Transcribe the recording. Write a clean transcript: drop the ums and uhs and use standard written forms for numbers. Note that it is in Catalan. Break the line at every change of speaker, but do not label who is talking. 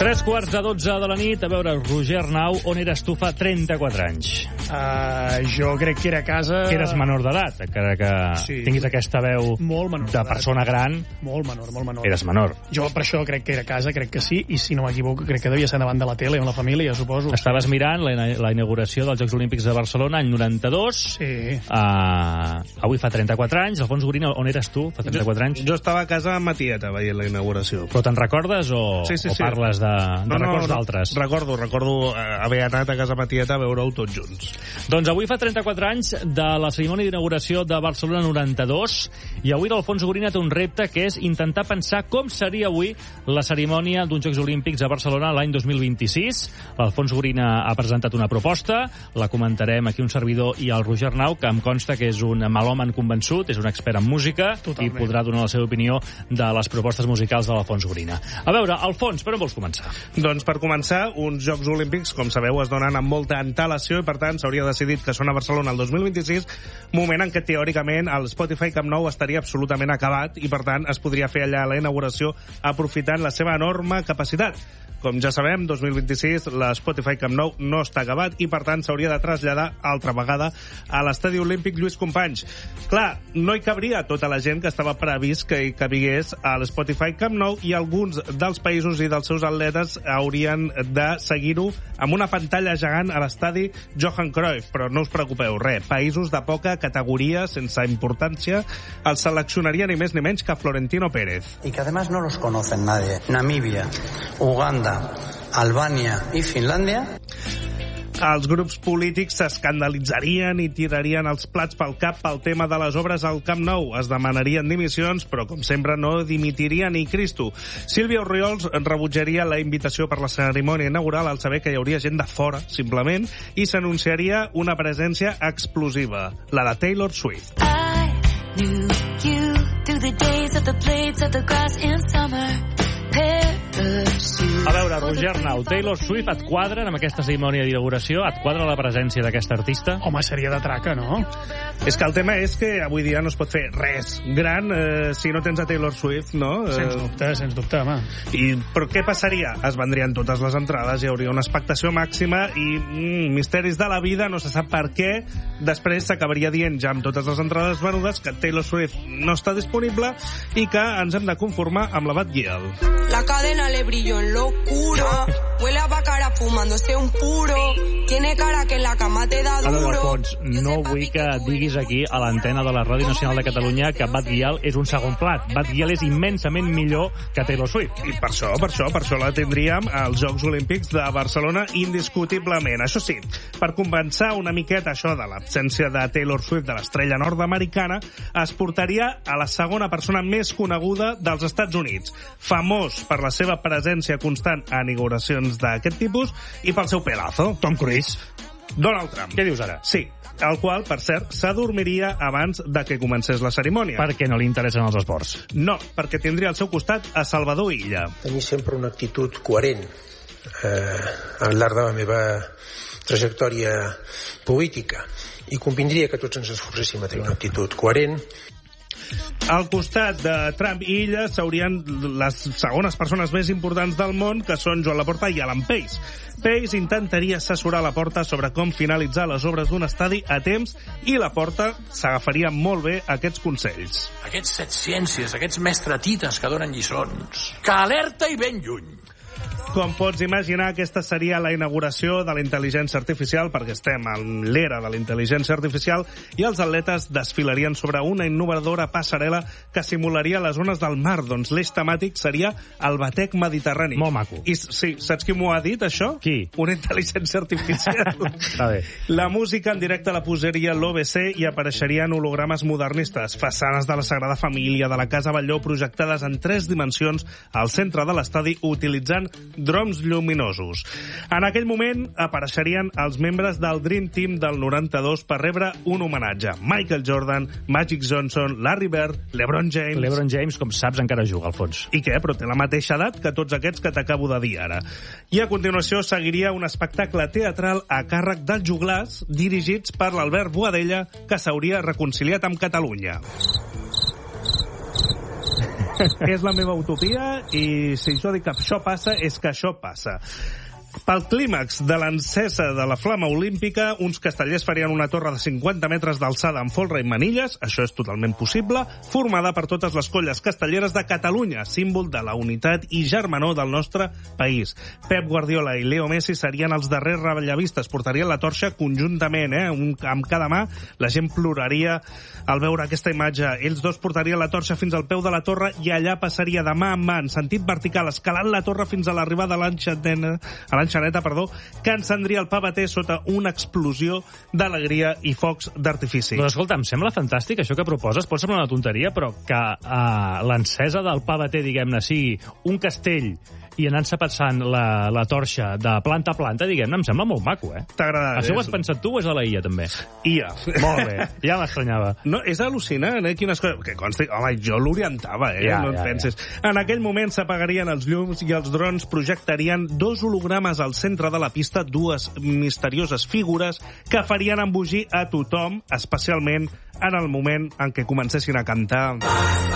3:45 de la nit. A veure, Roger Arnau, on eres tu fa 34 anys?
Jo crec que era a casa...
Que eres menor d'edat, encara que tinguis aquesta veu de persona gran.
Molt menor.
Eres menor.
Jo per això crec que era a casa, crec que sí, i si no m'equivoco crec que devia ser davant de la tele amb la família, suposo.
Estaves mirant la inauguració dels Jocs Olímpics de Barcelona, any 92.
Sí.
Avui fa 34 anys. Alfons Gorina, on eres tu fa 34 anys?
Jo estava a casa amb ma tieta veient la inauguració.
Però te'n recordes o parles de records d'altres?
Recordo haver anat a casa ma tieta a veure-ho tots junts.
Doncs avui fa 34 anys de la cerimònia d'inauguració de Barcelona 92 i avui l'Alfons Gorina té un repte que és intentar pensar com seria avui la cerimònia d'uns Jocs Olímpics a Barcelona l'any 2026. L'Alfons Gorina ha presentat una proposta, la comentarem aquí un servidor i el Roger Arnau, que em consta que és un melòman convençut, és un expert en música. Totalment. I podrà donar la seva opinió de les propostes musicals de l'Alfons Gorina. A veure, Alfons, per on vols començar?
Doncs per començar, uns Jocs Olímpics, com sabeu, es donen amb molta antelació i per tant s'hauria decidit que són a Barcelona el 2026, moment en què teòricament el Spotify Camp Nou estaria absolutament acabat i per tant es podria fer allà la inauguració aprofitant la seva enorme capacitat. Com ja sabem, 2026 l'Spotify Camp Nou no està acabat i per tant s'hauria de traslladar altra vegada a l'Estadi Olímpic Lluís Companys. Clar, no hi cabria tota la gent que estava previst que hi cabigués a l'Spotify Camp Nou i alguns dels països i dels seus atletes haurien de seguir-ho amb una pantalla gegant a l'estadi Johan Cruyff, però no us preocupeu, països de poca categoria, sense importància, els seleccionaria ni més ni menys que Florentino Pérez.
Y que además no los conocen nadie. Namibia, Uganda, Albania i Finlàndia.
Els grups polítics s'escandalitzarien i tirarien els plats pel cap pel tema de les obres al Camp Nou. Es demanarien dimissions, però com sempre no dimitiria ni Cristo. Sílvia Orriols rebutjaria la invitació per la cerimònia inaugural al saber que hi hauria gent de fora, simplement, i s'anunciaria una presència explosiva, la de Taylor Swift.
I knew you through the days of the blades of the grass in summer.
A veure, Roger Arnau, Taylor Swift et quadra amb aquesta cerimònia d'inauguració? Et quadra la presència d'aquesta artista?
Home, seria de traca, no?
És que el tema és que avui dia no es pot fer res gran si no tens a Taylor Swift, no?
Sens dubte, home.
Però què passaria? Es vendrien totes les entrades, hi hauria una expectació màxima i misteris de la vida, no se sap per què. Després s'acabaria dient ja amb totes les entrades venudes que Taylor Swift no està disponible i que ens hem de conformar amb la Batgirl.
La cadena le brilló en lo oscuro. Huele a bacara fumándose un puro. Tiene cara que en la cama te da duro.
Alfons, no vull que diguis aquí a l'antena de la Ràdio Nacional de Catalunya que Batgirl és un segon plat. Batgirl és immensament millor que Taylor Swift.
I per això la tindríem als Jocs Olímpics de Barcelona indiscutiblement. Això sí, per compensar una miqueta això de l'absència de Taylor Swift, de l'estrella nord-americana, es portaria a la segona persona més coneguda dels Estats Units, famós per la seva presència constant a inauguracions d'aquest tipus i pel seu pelazo.
Tom Cruise.
Donald Trump.
Què dius ara?
Sí, el qual, per cert, s'adormiria abans de que comencés la cerimònia.
Perquè no li interessen els esports.
No, perquè tindria al seu costat a Salvador Illa.
Tenir sempre una actitud coherent al llarg de la meva trajectòria política i convindria que tots ens esforcéssim a tenir una actitud coherent.
Al costat de Trump i Illa s'haurien les segones persones més importants del món, que són Joan Laporta i Alan Pace. Pace intentaria assessorar Laporta sobre com finalitzar les obres d'un estadi a temps i Laporta s'agafaria molt bé a aquests consells.
Aquests set ciències, aquests mestratites que donen lliçons, que alerta i ben lluny.
Com pots imaginar, aquesta seria la inauguració de la intel·ligència artificial, perquè estem en l'era de la intel·ligència artificial, i els atletes desfilarien sobre una innovadora passarel·la que simularia les ones del mar. Doncs l'eix temàtic seria el batec mediterrani.
Molt maco.
I sí, saps qui m'ho ha dit, això?
Qui?
Una intel·ligència artificial.
Està bé.
La música en directe la posaria l'OBC i apareixerien hologrames modernistes, façanes de la Sagrada Família, de la Casa Batlló, projectades en 3 dimensions al centre de l'estadi, utilitzant drons lluminosos. En aquell moment apareixerien els membres del Dream Team del 92 per rebre un homenatge. Michael Jordan, Magic Johnson, Larry Bird, LeBron James...
LeBron James, com saps, encara juga, Alfons.
I què? Però té la mateixa edat que tots aquests que t'acabo de dir ara. I a continuació seguiria un espectacle teatral a càrrec dels joglars dirigits per l'Albert Boadella, que s'hauria reconciliat amb Catalunya. És la meva utopia i si jo dic que això passa, és que això passa. Pel clímax de l'encesa de la flama olímpica, uns castellers farien una torre de 50 metres d'alçada amb folre i manilles, això és totalment possible, formada per totes les colles castelleres de Catalunya, símbol de la unitat i germanor del nostre país. Pep Guardiola i Leo Messi serien els darrers rellevistes, portarien la torxa conjuntament, amb cada mà. La gent ploraria al veure aquesta imatge. Ells dos portarien la torxa fins al peu de la torre i allà passaria de mà en mà, en sentit vertical, escalant la torre fins a l'arribada de l'enxaneta, que encendria el pavater sota una explosió d'alegria i focs d'artifici.
Doncs escolta, em sembla fantàstic això que proposes, pot semblar una tonteria, però que l'encesa del pavater, diguem-ne, sigui un castell i anant-se passant la torxa de planta a planta, diguem-ne, em sembla molt maco,
T'ha agradat?
Això ho has pensat tu o és a la IA, també?
IA.
Molt bé, ja m'estranyava.
No, és al·lucinant, quines coses... Que consti... Home, jo l'orientava, no et pensis. Ja. En aquell moment s'apagarien els llums i els drons projectarien 2 hologrames al centre de la pista, 2 misterioses figures que farien embogir a tothom, especialment en el moment en què comencessin a cantar...